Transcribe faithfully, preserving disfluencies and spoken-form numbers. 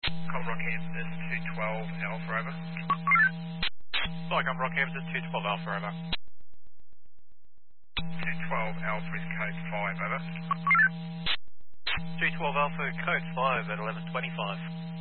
Com Rockhampton two twelve Alpha, over. Flycom Rockhampton two twelve Alpha, over. two twelve Alpha is code five, over. two twelve Alpha, code five at eleven twenty-five.